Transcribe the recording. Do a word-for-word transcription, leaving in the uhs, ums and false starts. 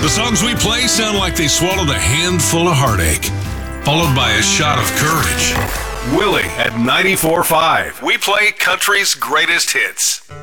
The songs we play sound like they swallowed a handful of heartache, followed by a shot of courage. Willie at ninety-four point five. We play country's greatest hits.